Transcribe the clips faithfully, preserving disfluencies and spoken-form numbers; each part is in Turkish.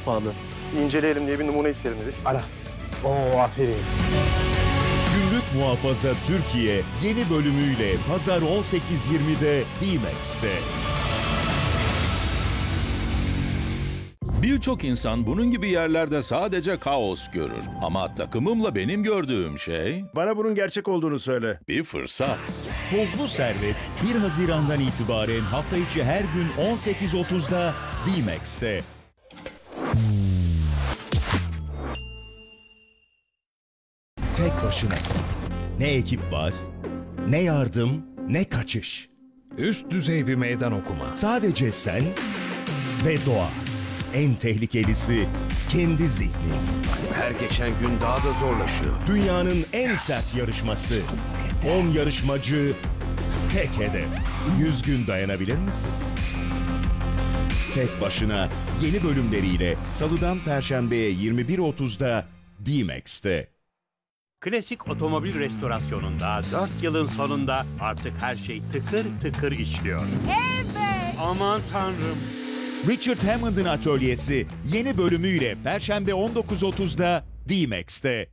çok pahalı. İnceleyelim diye bir numune isterim dedik. Ara. Oo aferin. Günlük Muhafaza Türkiye yeni bölümüyle Pazar on sekiz yirmide D-Max'te. Birçok insan bunun gibi yerlerde sadece kaos görür. Ama takımımla benim gördüğüm şey Bana bunun gerçek olduğunu söyle. bir fırsat. Tozlu Servet bir Haziran'dan itibaren hafta içi her gün on sekiz otuzda D-Max'te. Tek başınasın. Ne ekip var, ne yardım, ne kaçış. Üst düzey bir meydan okuma. Sadece sen ve doğa. En tehlikelisi kendi zihnin. Her geçen gün daha da zorlaşıyor. Dünyanın en sert yarışması. on yarışmacı, tek hedef. yüz gün dayanabilir misin? Tek başına yeni bölümleriyle Salıdan Perşembe'ye yirmi bir otuzda D-Max'te. Klasik otomobil restorasyonunda dört yılın sonunda artık her şey tıkır tıkır işliyor. Evet! Aman tanrım! Richard Hammond'ın atölyesi yeni bölümüyle Perşembe on dokuz otuzda D-Max'te.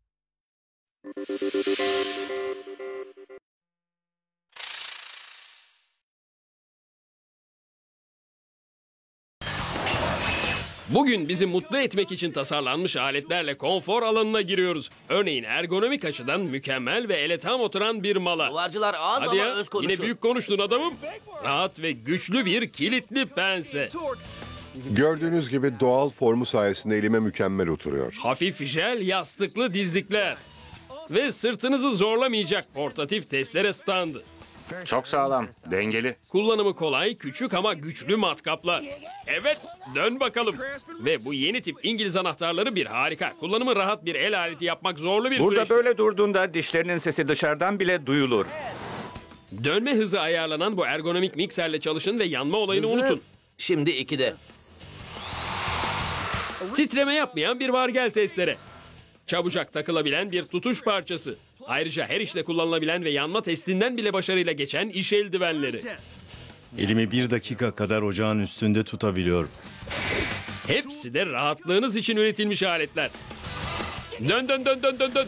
Bugün bizi mutlu etmek için tasarlanmış aletlerle konfor alanına giriyoruz. Örneğin ergonomik açıdan mükemmel ve ele tam oturan bir mala. Duvarcılar ağız Hadi ama ya, öz konuşur. yine büyük konuştun adamım. Rahat ve güçlü bir kilitli pense. Gördüğünüz gibi doğal formu sayesinde elime mükemmel oturuyor. Hafif jel yastıklı dizlikler. Ve sırtınızı zorlamayacak portatif testere standı. Çok sağlam, dengeli. Kullanımı kolay, küçük ama güçlü matkaplar. Evet, dön bakalım. Ve bu yeni tip İngiliz anahtarları bir harika. Kullanımı rahat bir el aleti yapmak zorlu bir Burada süreç. böyle durduğunda dişlerinin sesi dışarıdan bile duyulur. Dönme hızı ayarlanan bu ergonomik mikserle çalışın ve yanma olayını Hızı unutun. Şimdi ikide. Titreme yapmayan bir vargel testere. Çabucak takılabilen bir tutuş parçası. Ayrıca her işte kullanılabilen ve yanma testinden bile başarıyla geçen iş eldivenleri. Elimi bir dakika kadar ocağın üstünde tutabiliyorum. Hepsi de rahatlığınız için üretilmiş aletler. Dön dön dön dön dön dön.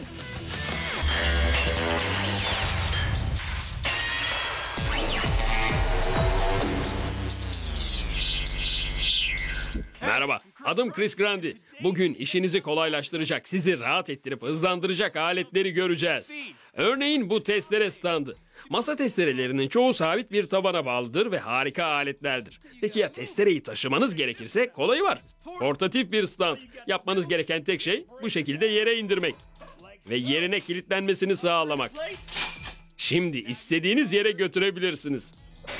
Merhaba, adım Chris Grandi. Bugün işinizi kolaylaştıracak, sizi rahat ettirip hızlandıracak aletleri göreceğiz. Örneğin bu testere standı. Masa testerelerinin çoğu sabit bir tabana bağlıdır ve harika aletlerdir. Peki ya testereyi taşımanız gerekirse kolayı var. Portatif bir stand. Yapmanız gereken tek şey bu şekilde yere indirmek. Ve yerine kilitlenmesini sağlamak. Şimdi istediğiniz yere götürebilirsiniz.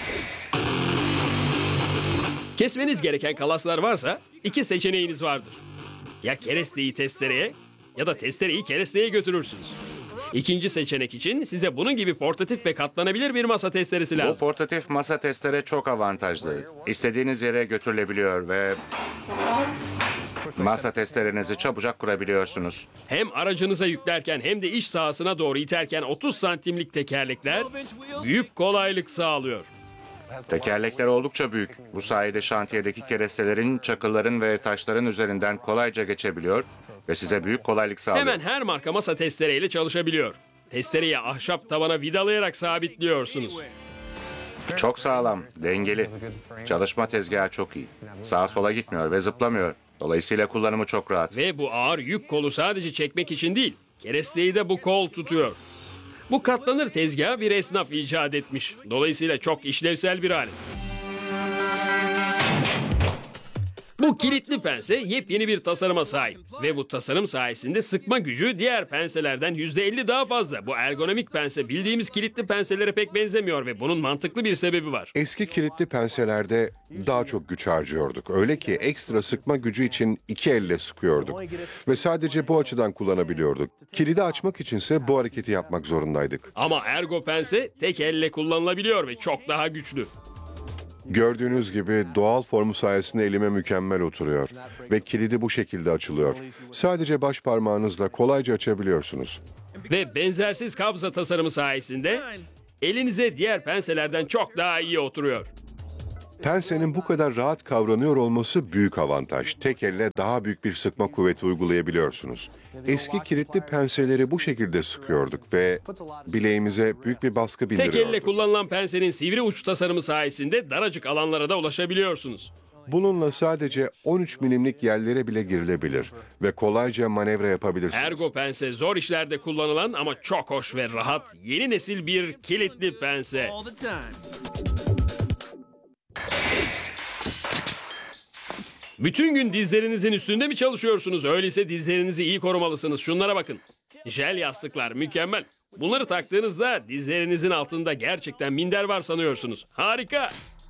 Kesmeniz gereken kalaslar varsa iki seçeneğiniz vardır. Ya keresteyi testereye ya da testereyi keresteye götürürsünüz. İkinci seçenek için size bunun gibi portatif ve katlanabilir bir masa testeresi Bu lazım. portatif masa testere çok avantajlı. İstediğiniz yere götürülebiliyor ve masa testerenizi çabucak kurabiliyorsunuz. Hem aracınıza yüklerken hem de iş sahasına doğru iterken otuz santimlik tekerlekler büyük kolaylık sağlıyor. Tekerlekler oldukça büyük. Bu sayede şantiyedeki kerestelerin, çakılların ve taşların üzerinden kolayca geçebiliyor ve size büyük kolaylık sağlıyor. Hemen her marka masa testereyle çalışabiliyor. Testereyi ahşap tabana vidalayarak sabitliyorsunuz. Çok sağlam, dengeli. Çalışma tezgahı çok iyi. Sağa sola gitmiyor ve zıplamıyor. Dolayısıyla kullanımı çok rahat. Ve bu ağır yük kolu sadece çekmek için değil, keresteyi de bu kol tutuyor. Bu katlanır tezgah bir esnaf icat etmiş. Dolayısıyla çok işlevsel bir alet. Bu kilitli pense yepyeni bir tasarıma sahip. Ve bu tasarım sayesinde sıkma gücü diğer penselerden yüzde elli daha fazla. Bu ergonomik pense bildiğimiz kilitli penselere pek benzemiyor ve bunun mantıklı bir sebebi var. Eski kilitli penselerde daha çok güç harcıyorduk. Öyle ki ekstra sıkma gücü için iki elle sıkıyorduk. Ve sadece bu açıdan kullanabiliyorduk. Kilidi açmak içinse bu hareketi yapmak zorundaydık. Ama ergo pense tek elle kullanılabiliyor ve çok daha güçlü. Gördüğünüz gibi doğal formu sayesinde elime mükemmel oturuyor. Ve kilidi bu şekilde açılıyor. Sadece baş parmağınızla kolayca açabiliyorsunuz. Ve benzersiz kabza tasarımı sayesinde elinize diğer penselerden çok daha iyi oturuyor. Pensenin bu kadar rahat kavranıyor olması büyük avantaj. Tek elle daha büyük bir sıkma kuvveti uygulayabiliyorsunuz. Eski kilitli penseleri bu şekilde sıkıyorduk ve bileğimize büyük bir baskı Tek bindiriyordu. elle kullanılan pensenin sivri uç tasarımı sayesinde daracık alanlara da ulaşabiliyorsunuz. Bununla sadece on üç milimlik yerlere bile girilebilir ve kolayca manevra yapabilirsiniz. Ergo pense zor işlerde kullanılan ama çok hoş ve rahat yeni nesil bir kilitli pense. Bütün gün dizlerinizin üstünde mi çalışıyorsunuz? Öyleyse dizlerinizi iyi korumalısınız. Şunlara bakın. Jel yastıklar mükemmel. Bunları taktığınızda dizlerinizin altında gerçekten minder var sanıyorsunuz. Harika.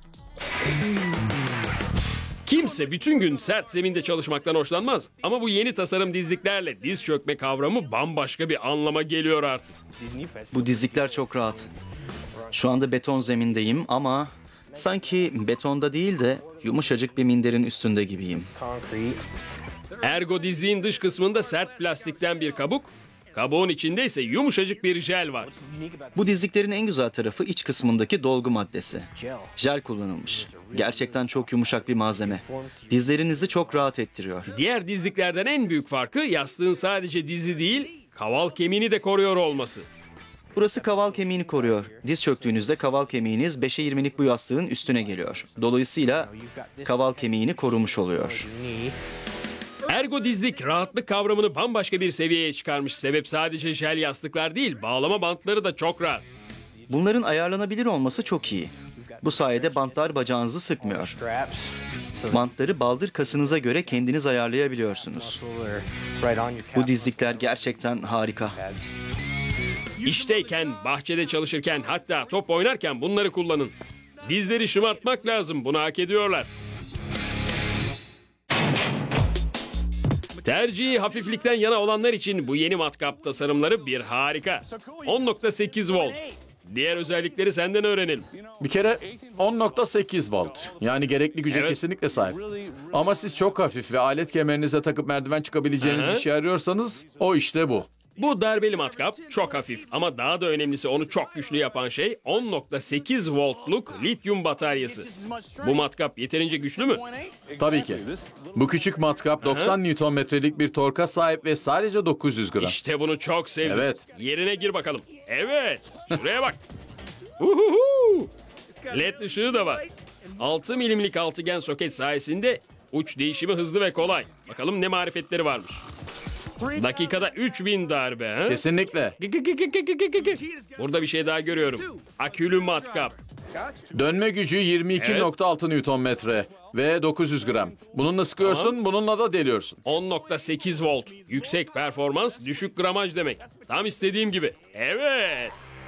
Kimse bütün gün sert zeminde çalışmaktan hoşlanmaz. Ama bu yeni tasarım dizliklerle diz çökme kavramı bambaşka bir anlama geliyor artık. Bu dizlikler çok rahat. Şu anda beton zemindeyim ama sanki betonda değil de yumuşacık bir minderin üstünde gibiyim. Ergo dizliğin dış kısmında sert plastikten bir kabuk, kabuğun içinde ise yumuşacık bir jel var. Bu dizliklerin en güzel tarafı iç kısmındaki dolgu maddesi. Jel kullanılmış. Gerçekten çok yumuşak bir malzeme. Dizlerinizi çok rahat ettiriyor. Diğer dizliklerden en büyük farkı yastığın sadece dizi değil, kaval kemiğini de koruyor olması. Burası kaval kemiğini koruyor. Diz çöktüğünüzde kaval kemiğiniz beşe yirmilik bu yastığın üstüne geliyor. Dolayısıyla kaval kemiğini korumuş oluyor. Ergo dizlik rahatlık kavramını bambaşka bir seviyeye çıkarmış. Sebep sadece jel yastıklar değil, bağlama bantları da çok rahat. Bunların ayarlanabilir olması çok iyi. Bu sayede bantlar bacağınızı sıkmıyor. Bantları baldır kasınıza göre kendiniz ayarlayabiliyorsunuz. Bu dizlikler gerçekten harika. İşteyken, bahçede çalışırken, hatta top oynarken bunları kullanın. Dizleri şımartmak lazım, bunu hak ediyorlar. Tercihi hafiflikten yana olanlar için bu yeni matkap tasarımları bir harika. on nokta sekiz volt. Diğer özellikleri senden öğrenelim. Bir kere on nokta sekiz volt. Yani gerekli güce Evet. kesinlikle sahip. Ama siz çok hafif ve alet kemerinize takıp merdiven çıkabileceğiniz Aha. bir şey arıyorsanız o işte bu. Bu darbeli matkap çok hafif ama daha da önemlisi onu çok güçlü yapan şey on nokta sekiz voltluk lityum bataryası. Bu matkap yeterince güçlü mü? Tabii ki. Bu küçük matkap doksan Newton metrelik bir torka sahip ve sadece dokuz yüz gram. İşte bunu çok sevdim. Evet. Yerine gir bakalım. Evet. Şuraya bak. Uhuhu. Led ışığı da var. altı milimlik altıgen soket sayesinde uç değişimi hızlı ve kolay. Bakalım ne marifetleri varmış. Dakikada üç bin darbe. Ha? Kesinlikle. Burada bir şey daha görüyorum. Akülü matkap. Dönme gücü yirmi iki nokta altı Newton metre ve dokuz yüz gram. Bununla sıkıyorsun, bununla da deliyorsun. on nokta sekiz volt. Yüksek performans, düşük gramaj demek. Tam istediğim gibi. Evet.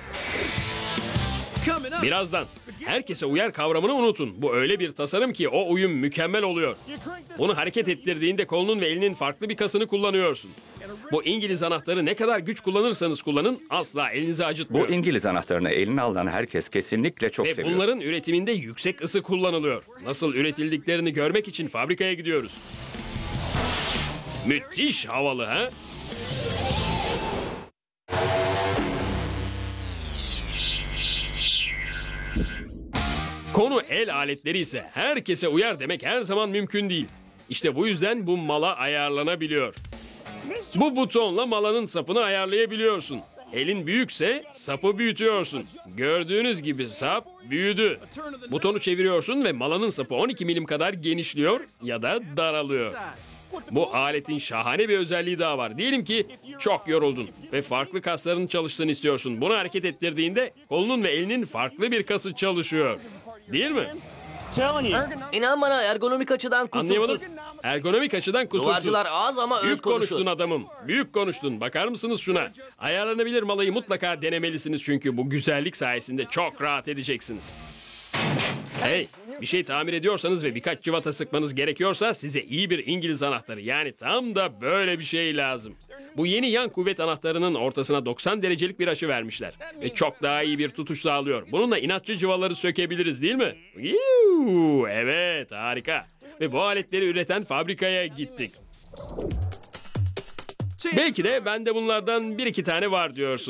Birazdan herkese uyar kavramını unutun. Bu öyle bir tasarım ki o uyum mükemmel oluyor. Bunu hareket ettirdiğinde kolunun ve elinin farklı bir kasını kullanıyorsun. Bu İngiliz anahtarı ne kadar güç kullanırsanız kullanın asla elinizi acıtmıyor. Bu İngiliz anahtarını eline alan herkes kesinlikle çok Ve seviyor. bunların üretiminde yüksek ısı kullanılıyor. Nasıl üretildiklerini görmek için fabrikaya gidiyoruz. Müthiş havalı ha? Konu el aletleri ise herkese uyar demek her zaman mümkün değil. İşte bu yüzden bu mala ayarlanabiliyor. Bu butonla malanın sapını ayarlayabiliyorsun. Elin büyükse sapı büyütüyorsun. Gördüğünüz gibi sap büyüdü. Butonu çeviriyorsun ve malanın sapı on iki milim kadar genişliyor ya da daralıyor. Bu aletin şahane bir özelliği daha var. Diyelim ki çok yoruldun ve farklı kasların çalışsın istiyorsun. Bunu hareket ettirdiğinde kolunun ve elinin farklı bir kası çalışıyor. Değil mi? İnan bana ergonomik açıdan kusursuz. Anlayamadım. Ergonomik açıdan kusursuz. Duvarcılar az ama öz Büyük konuşur. konuştun adamım. Büyük konuştun. Bakar mısınız şuna? Ayarlanabilir malayı mutlaka denemelisiniz çünkü bu güzellik sayesinde çok rahat edeceksiniz. Hey, bir şey tamir ediyorsanız ve birkaç cıvata sıkmanız gerekiyorsa size iyi bir İngiliz anahtarı yani tam da böyle bir şey lazım. Bu yeni yan kuvvet anahtarının ortasına doksan derecelik bir açı vermişler ve çok daha iyi bir tutuş sağlıyor. Bununla inatçı cıvaları sökebiliriz değil mi? Yuuu, evet harika. Ve bu aletleri üreten fabrikaya gittik. Belki de bende bunlardan bir iki tane var diyorsunuz.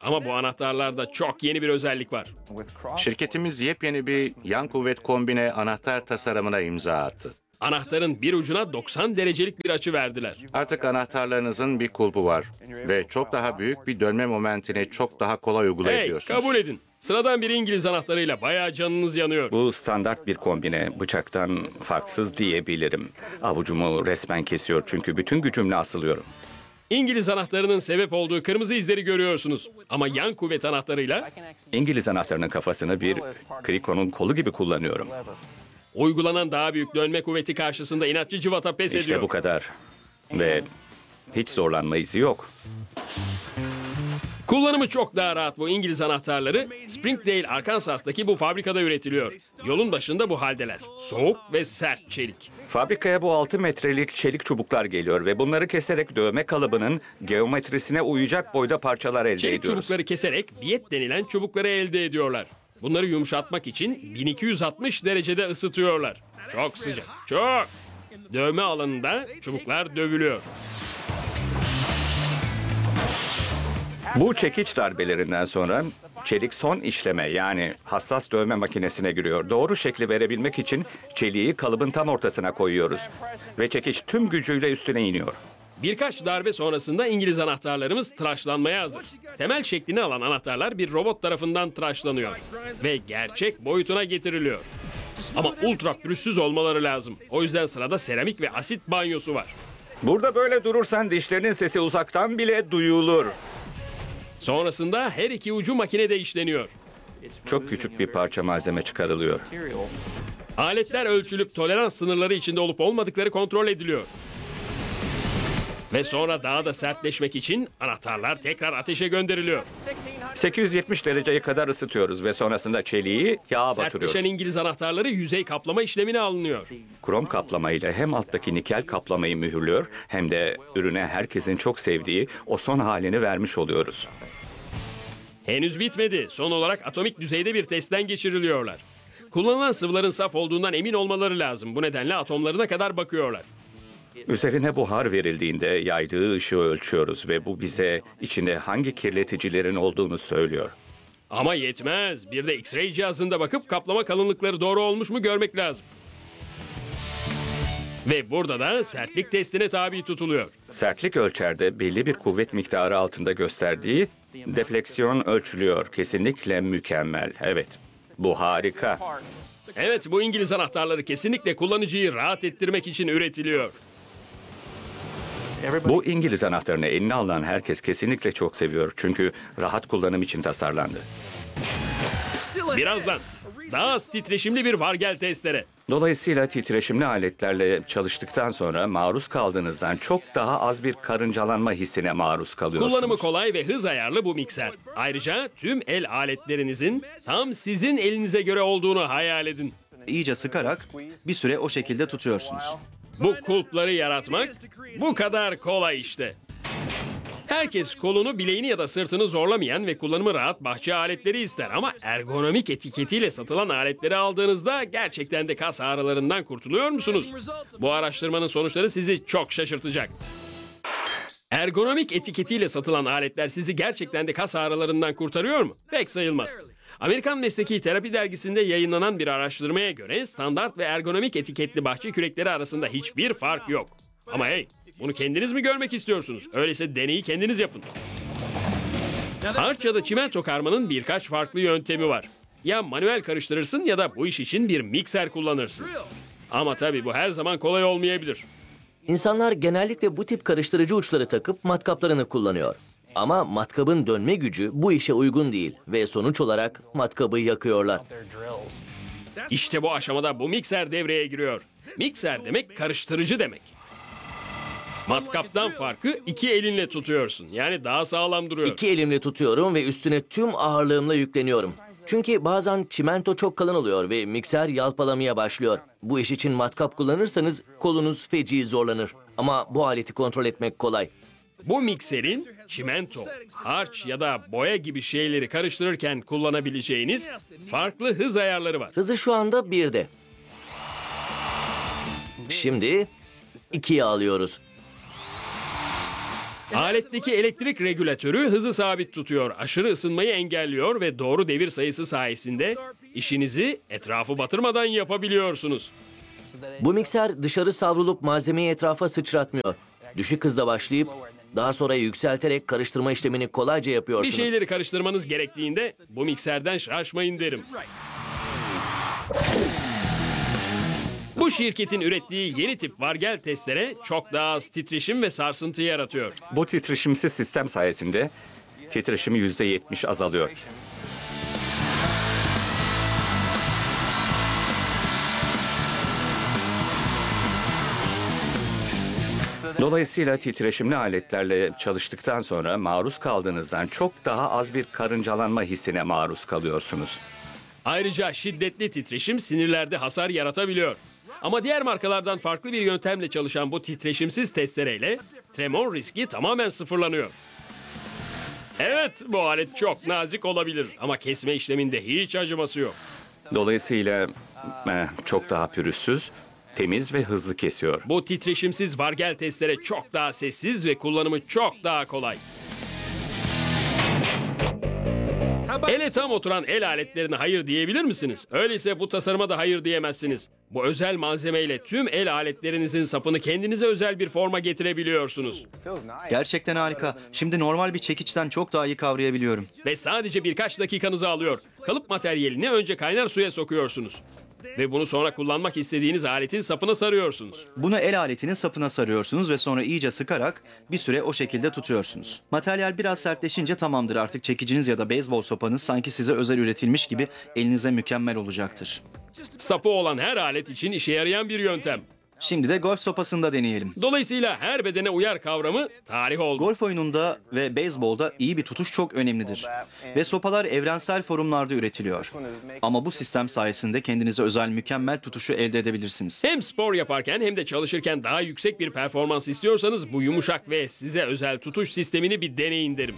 Ama bu anahtarlarda çok yeni bir özellik var. Şirketimiz yepyeni bir yan kuvvet kombine anahtar tasarımına imza attı. Anahtarın bir ucuna doksan derecelik bir açı verdiler. Artık anahtarlarınızın bir kulpu var ve çok daha büyük bir dönme momentini çok daha kolay Hey, uygulayabiliyorsunuz. kabul edin. Sıradan bir İngiliz anahtarıyla bayağı canınız yanıyor. Bu standart bir kombine. Bıçaktan farksız diyebilirim. Avucumu resmen kesiyor çünkü bütün gücümle asılıyorum. İngiliz anahtarının sebep olduğu kırmızı izleri görüyorsunuz. Ama yan kuvvet anahtarıyla İngiliz anahtarının kafasını bir krikonun kolu gibi kullanıyorum. uygulanan daha büyük dönme kuvveti karşısında inatçı cıvata pes ediyor. İşte bu kadar. Ve hiç zorlanma izi yok. Kullanımı çok daha rahat bu İngiliz anahtarları Springdale, Arkansas'taki bu fabrikada üretiliyor. Yolun başında bu haldeler. Soğuk ve sert çelik. Fabrikaya bu altı metrelik çelik çubuklar geliyor ve bunları keserek dövme kalıbının geometrisine uyacak boyda parçalar elde Çelik ediyoruz. çubukları keserek biyet denilen çubukları elde ediyorlar. Bunları yumuşatmak için bin iki yüz altmış derecede ısıtıyorlar. Çok sıcak, çok. Dövme alanında çubuklar dövülüyor. Bu çekiç darbelerinden sonra çelik son işleme yani hassas dövme makinesine giriyor. Doğru şekli verebilmek için çeliği kalıbın tam ortasına koyuyoruz. Ve çekiç tüm gücüyle üstüne iniyor. Birkaç darbe sonrasında İngiliz anahtarlarımız tıraşlanmaya hazır. Temel şeklini alan anahtarlar bir robot tarafından tıraşlanıyor ve gerçek boyutuna getiriliyor. Ama ultra pürüzsüz olmaları lazım. O yüzden sırada seramik ve asit banyosu var. Burada böyle durursan dişlerinin sesi uzaktan bile duyulur. Sonrasında her iki ucu makinede işleniyor. Çok küçük bir parça malzeme çıkarılıyor. Aletler ölçülüp tolerans sınırları içinde olup olmadıkları kontrol ediliyor. Ve sonra daha da sertleşmek için anahtarlar tekrar ateşe gönderiliyor. sekiz yüz yetmiş dereceye kadar ısıtıyoruz ve sonrasında çeliği yağa batırıyoruz. Sertleşen İngiliz anahtarları yüzey kaplama işlemine alınıyor. Krom kaplamayla hem alttaki nikel kaplamayı mühürlüyor hem de ürüne herkesin çok sevdiği o son halini vermiş oluyoruz. Henüz bitmedi. Son olarak atomik düzeyde bir testten geçiriliyorlar. Kullanılan sıvıların saf olduğundan emin olmaları lazım. Bu nedenle atomlarına kadar bakıyorlar. Üzerine buhar verildiğinde yaydığı ışığı ölçüyoruz ve bu bize içinde hangi kirleticilerin olduğunu söylüyor. Ama yetmez. Bir de X-ray cihazında bakıp kaplama kalınlıkları doğru olmuş mu görmek lazım. Ve burada da sertlik testine tabi tutuluyor. Sertlik ölçerde belli bir kuvvet miktarı altında gösterdiği defleksiyon ölçülüyor. Kesinlikle mükemmel. Evet, bu harika. Evet, bu İngiliz anahtarları kesinlikle kullanıcıyı rahat ettirmek için üretiliyor. Bu İngiliz anahtarını eline alan herkes kesinlikle çok seviyor. Çünkü rahat kullanım için tasarlandı. Birazdan daha az titreşimli bir vargel testere. Dolayısıyla titreşimli aletlerle çalıştıktan sonra maruz kaldığınızdan çok daha az bir karıncalanma hissine maruz kalıyorsunuz. Kullanımı kolay ve hız ayarlı bu mikser. Ayrıca tüm el aletlerinizin tam sizin elinize göre olduğunu hayal edin. İyice sıkarak bir süre o şekilde tutuyorsunuz. Bu kulpları yaratmak bu kadar kolay işte. Herkes kolunu, bileğini ya da sırtını zorlamayan ve kullanımı rahat bahçe aletleri ister. Ama ergonomik etiketiyle satılan aletleri aldığınızda gerçekten de kas ağrılarından kurtuluyor musunuz? Bu araştırmanın sonuçları sizi çok şaşırtacak. Ergonomik etiketiyle satılan aletler sizi gerçekten de kas ağrılarından kurtarıyor mu? Pek sayılmaz. Amerikan Mesleki Terapi Dergisi'nde yayınlanan bir araştırmaya göre standart ve ergonomik etiketli bahçe kürekleri arasında hiçbir fark yok. Ama hey, bunu kendiniz mi görmek istiyorsunuz? Öyleyse deneyi kendiniz yapın. Harç ya da çimento karmanın birkaç farklı yöntemi var. Ya manuel karıştırırsın ya da bu iş için bir mikser kullanırsın. Ama tabii bu her zaman kolay olmayabilir. İnsanlar genellikle bu tip karıştırıcı uçları takıp matkaplarını kullanıyor. Ama matkabın dönme gücü bu işe uygun değil ve sonuç olarak matkabı yakıyorlar. İşte bu aşamada bu mikser devreye giriyor. Mikser demek karıştırıcı demek. Matkaptan farkı iki elinle tutuyorsun. Yani daha sağlam duruyor. İki elimle tutuyorum ve üstüne tüm ağırlığımla yükleniyorum. Çünkü bazen çimento çok kalın oluyor ve mikser yalpalamaya başlıyor. Bu iş için matkap kullanırsanız kolunuz feci zorlanır. Ama bu aleti kontrol etmek kolay. Bu mikserin çimento, harç ya da boya gibi şeyleri karıştırırken kullanabileceğiniz farklı hız ayarları var. Hızı şu anda birde. Şimdi ikiye alıyoruz. Aletteki elektrik regülatörü hızı sabit tutuyor, aşırı ısınmayı engelliyor ve doğru devir sayısı sayesinde işinizi etrafı batırmadan yapabiliyorsunuz. Bu mikser dışarı savrulup malzemeyi etrafa sıçratmıyor. Düşük hızda başlayıp daha sonra yükselterek karıştırma işlemini kolayca Bir yapıyorsunuz. şeyleri karıştırmanız gerektiğinde bu mikserden şaşmayın derim. Bu şirketin ürettiği yeni tip vargel testere çok daha az titreşim ve sarsıntı yaratıyor. Bu titreşimsiz sistem sayesinde titreşimi yüzde yetmiş azalıyor. Dolayısıyla titreşimli aletlerle çalıştıktan sonra maruz kaldığınızdan çok daha az bir karıncalanma hissine maruz kalıyorsunuz. Ayrıca şiddetli titreşim sinirlerde hasar yaratabiliyor. Ama diğer markalardan farklı bir yöntemle çalışan bu titreşimsiz testereyle tremor riski tamamen sıfırlanıyor. Evet, bu alet çok nazik olabilir ama kesme işleminde hiç acıması yok. Dolayısıyla eh, çok daha pürüzsüz, temiz ve hızlı kesiyor. Bu titreşimsiz vargel testere çok daha sessiz ve kullanımı çok daha kolay. Ele tam oturan el aletlerine hayır diyebilir misiniz? Öyleyse bu tasarıma da hayır diyemezsiniz. Bu özel malzemeyle tüm el aletlerinizin sapını kendinize özel bir forma getirebiliyorsunuz. Gerçekten harika. Şimdi normal bir çekiçten çok daha iyi kavrayabiliyorum. Ve sadece birkaç dakikanızı alıyor. Kalıp materyalini önce kaynar suya sokuyorsunuz. Ve bunu sonra kullanmak istediğiniz aletin sapına sarıyorsunuz. Bunu el aletinin sapına sarıyorsunuz ve sonra iyice sıkarak bir süre o şekilde tutuyorsunuz. Materyal biraz sertleşince tamamdır, artık çekiciniz ya da beyzbol sopanız sanki size özel üretilmiş gibi elinize mükemmel olacaktır. Sapı olan her alet için işe yarayan bir yöntem. Şimdi de golf sopasında deneyelim. Dolayısıyla her bedene uyar kavramı tarih oldu. Golf oyununda ve beyzbolda iyi bir tutuş çok önemlidir. Ve sopalar evrensel forumlarda üretiliyor. Ama bu sistem sayesinde kendinize özel mükemmel tutuşu elde edebilirsiniz. Hem spor yaparken hem de çalışırken daha yüksek bir performans istiyorsanız bu yumuşak ve size özel tutuş sistemini bir deneyin derim.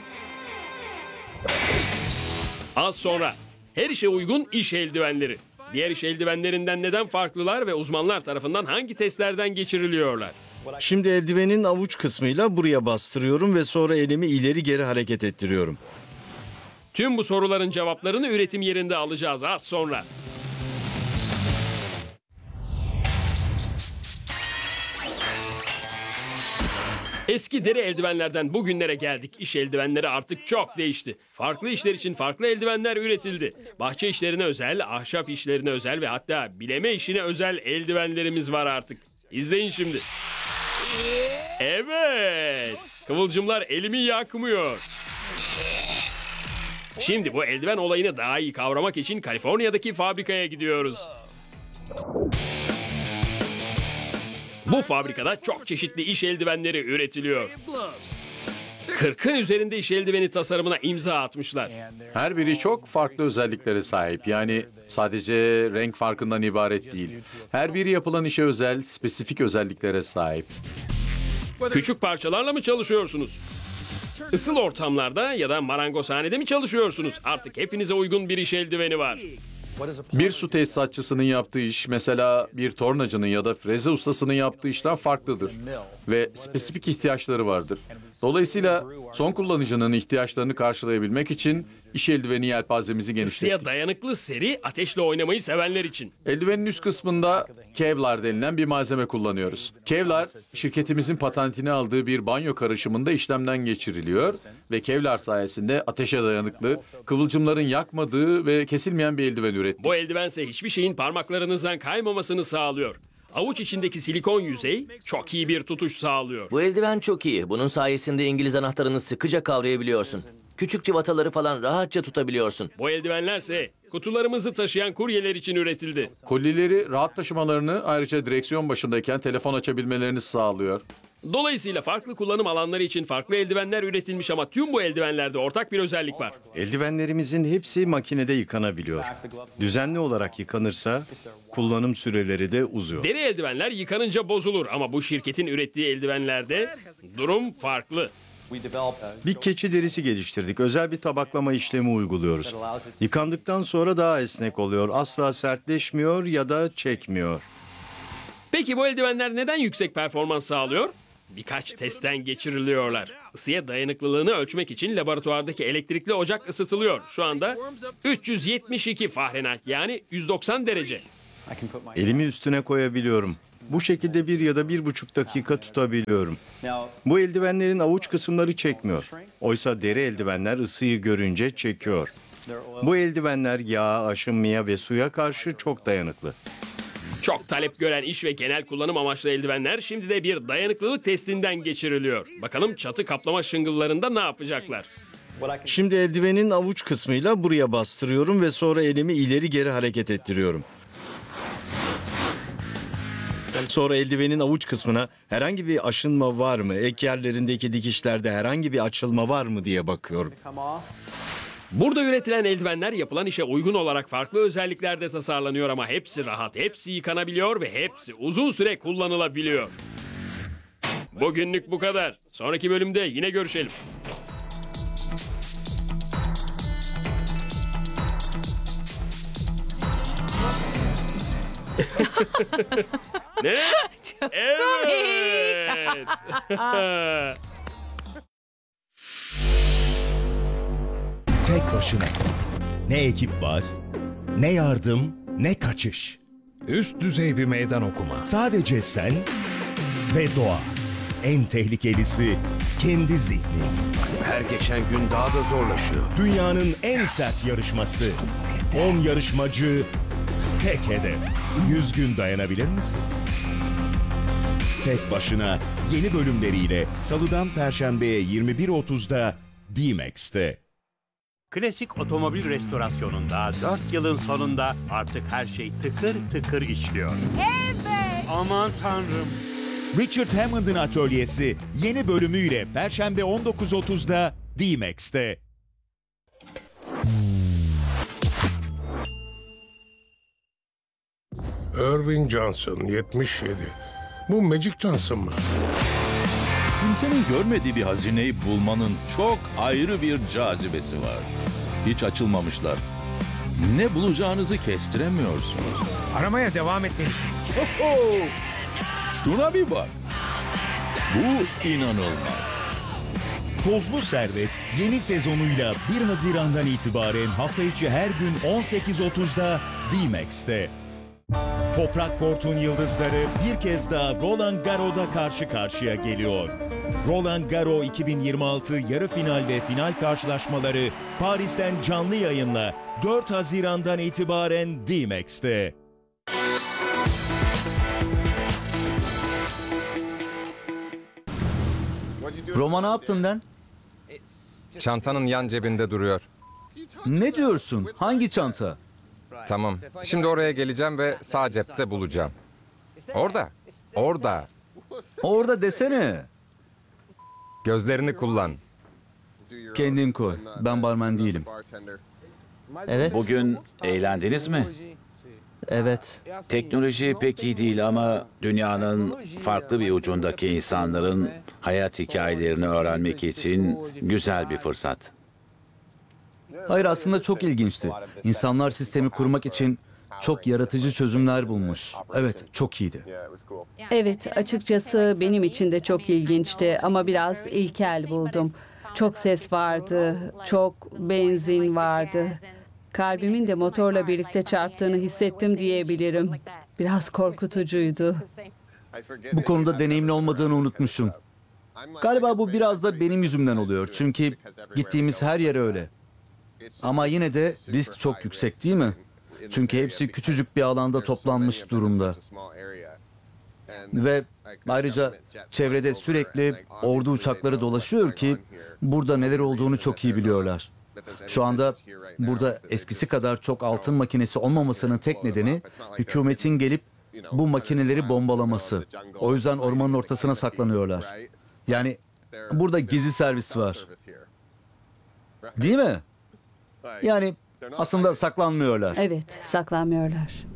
Az sonra her işe uygun iş eldivenleri. Diğer iş eldivenlerinden neden farklılar ve uzmanlar tarafından hangi testlerden geçiriliyorlar? Şimdi eldivenin avuç kısmıyla buraya bastırıyorum ve sonra elimi ileri geri hareket ettiriyorum. Tüm bu soruların cevaplarını üretim yerinde alacağız az sonra. Eski deri eldivenlerden bugünlere geldik. İş eldivenleri artık çok değişti. Farklı işler için farklı eldivenler üretildi. Bahçe işlerine özel, ahşap işlerine özel ve hatta bileme işine özel eldivenlerimiz var artık. İzleyin şimdi. Evet. Kıvılcımlar elimi yakmıyor. Şimdi bu eldiven olayını daha iyi kavramak için Kaliforniya'daki fabrikaya gidiyoruz. Bu fabrikada çok çeşitli iş eldivenleri üretiliyor. kırkın üzerinde iş eldiveni tasarımına imza atmışlar. Her biri çok farklı özelliklere sahip. Yani sadece renk farkından ibaret değil. Her biri yapılan işe özel, spesifik özelliklere sahip. Küçük parçalarla mı çalışıyorsunuz? Isıl ortamlarda ya da marangozhanede mi çalışıyorsunuz? Artık hepinize uygun bir iş eldiveni var. Bir su tesisatçısının yaptığı iş mesela bir tornacının ya da freze ustasının yaptığı işten farklıdır. Ve spesifik ihtiyaçları vardır. Dolayısıyla son kullanıcının ihtiyaçlarını karşılayabilmek için iş eldiveni yelpazemizi genişlettik. Isıya dayanıklı seri, ateşle oynamayı sevenler için. Eldivenin üst kısmında Kevlar denilen bir malzeme kullanıyoruz. Kevlar, şirketimizin patentini aldığı bir banyo karışımında işlemden geçiriliyor ve Kevlar sayesinde ateşe dayanıklı, kıvılcımların yakmadığı ve kesilmeyen bir eldiven ürettik. Bu eldivense hiçbir şeyin parmaklarınızdan kaymamasını sağlıyor. Avuç içindeki silikon yüzey çok iyi bir tutuş sağlıyor. Bu eldiven çok iyi. Bunun sayesinde İngiliz anahtarını sıkıca kavrayabiliyorsun. Küçük cıvataları falan rahatça tutabiliyorsun. Bu eldivenlerse kutularımızı taşıyan kuryeler için üretildi. Kolileri rahat taşımalarını, ayrıca direksiyon başındayken telefon açabilmelerini sağlıyor. Dolayısıyla farklı kullanım alanları için farklı eldivenler üretilmiş ama tüm bu eldivenlerde ortak bir özellik var. Eldivenlerimizin hepsi makinede yıkanabiliyor. Düzenli olarak yıkanırsa kullanım süreleri de uzuyor. Deri eldivenler yıkanınca bozulur ama bu şirketin ürettiği eldivenlerde durum farklı. Bir keçi derisi geliştirdik. Özel bir tabaklama işlemi uyguluyoruz. Yıkandıktan sonra daha esnek oluyor. Asla sertleşmiyor ya da çekmiyor. Peki bu eldivenler neden yüksek performans sağlıyor? Birkaç testten geçiriliyorlar. Isıya dayanıklılığını ölçmek için laboratuvardaki elektrikli ocak ısıtılıyor. Şu anda üç yüz yetmiş iki Fahrenheit yani yüz doksan derece. Elimi üstüne koyabiliyorum. Bu şekilde bir ya da bir buçuk dakika tutabiliyorum. Bu eldivenlerin avuç kısımları çekmiyor. Oysa deri eldivenler ısıyı görünce çekiyor. Bu eldivenler yağa, aşınmaya ve suya karşı çok dayanıklı. Çok talep gören iş ve genel kullanım amaçlı eldivenler şimdi de bir dayanıklılık testinden geçiriliyor. Bakalım çatı kaplama şıngıllarında ne yapacaklar? Şimdi eldivenin avuç kısmıyla buraya bastırıyorum ve sonra elimi ileri geri hareket ettiriyorum. Sonra eldivenin avuç kısmına herhangi bir aşınma var mı, ek yerlerindeki dikişlerde herhangi bir açılma var mı diye bakıyorum. Burada üretilen eldivenler yapılan işe uygun olarak farklı özelliklerde tasarlanıyor ama hepsi rahat, hepsi yıkanabiliyor ve hepsi uzun süre kullanılabiliyor. Bugünlük bu kadar. Sonraki bölümde yine görüşelim. Ne? Çok Evet. Tek başınasın. Ne ekip var, ne yardım, ne kaçış. Üst düzey bir meydan okuma. Sadece sen ve doğa. En tehlikelisi kendi zihnin. Her geçen gün daha da zorlaşıyor. Dünyanın en sert yarışması. on yarışmacı, tek hedef. yüz gün dayanabilir misin? Tek başına yeni bölümleriyle Salıdan Perşembe'ye yirmi bir otuzda D-Max'te. Klasik otomobil restorasyonunda dört yılın sonunda artık her şey tıkır tıkır işliyor. Evet. Aman tanrım. Richard Hammond'ın atölyesi yeni bölümüyle Perşembe on dokuz otuzda D-Max'te. Irving Johnson, yetmiş yedi. Bu Magic Johnson mı? Kimsenin görmediği bir hazineyi bulmanın çok ayrı bir cazibesi var. Hiç açılmamışlar. Ne bulacağınızı kestiremiyorsunuz. Aramaya devam etmelisiniz. Şuna bir bak. Bu inanılmaz. Tozlu Servet yeni sezonuyla bir Haziran'dan itibaren hafta içi her gün on sekiz otuzda D-Max'te. Toprak Port'un yıldızları bir kez daha Roland Garros'da karşı karşıya geliyor. Roland Garros iki bin yirmi altı yarı final ve final karşılaşmaları Paris'ten canlı yayınla dört Haziran'dan itibaren D-Max'te. Roma ne yaptın lan? Çantanın yan cebinde duruyor. Ne diyorsun? Hangi çanta? Tamam. Şimdi oraya geleceğim ve sağ cepte bulacağım. Orada. Orada. Orada desene. Gözlerini kullan. Kendin koy. Ben barmen değilim. Evet. Bugün eğlendiniz mi? Evet. Teknoloji pek iyi değil ama dünyanın farklı bir ucundaki insanların hayat hikayelerini öğrenmek için güzel bir fırsat. Hayır, aslında çok ilginçti. İnsanlar sistemi kurmak için çok yaratıcı çözümler bulmuş. Evet, çok iyiydi. Evet, açıkçası benim için de çok ilginçti ama biraz ilkel buldum. Çok ses vardı, çok benzin vardı. Kalbimin de motorla birlikte çarptığını hissettim diyebilirim. Biraz korkutucuydu. Bu konuda deneyimli olmadığını unutmuşum. Galiba bu biraz da benim yüzümden oluyor. Çünkü gittiğimiz her yer öyle. Ama yine de risk çok yüksek değil mi? Çünkü hepsi küçücük bir alanda toplanmış durumda. Ve ayrıca çevrede sürekli ordu uçakları dolaşıyor ki burada neler olduğunu çok iyi biliyorlar. Şu anda burada eskisi kadar çok altın makinesi olmamasının tek nedeni hükümetin gelip bu makineleri bombalaması. O yüzden ormanın ortasına saklanıyorlar. Yani burada gizli servis var. Değil mi? Yani aslında saklanmıyorlar. Evet, saklanmıyorlar.